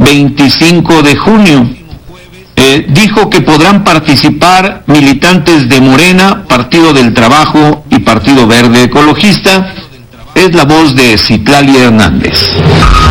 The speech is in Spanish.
25 de junio. Dijo que podrán participar militantes de Morena, Partido del Trabajo y Partido Verde Ecologista. Es la voz de Citlali Hernández.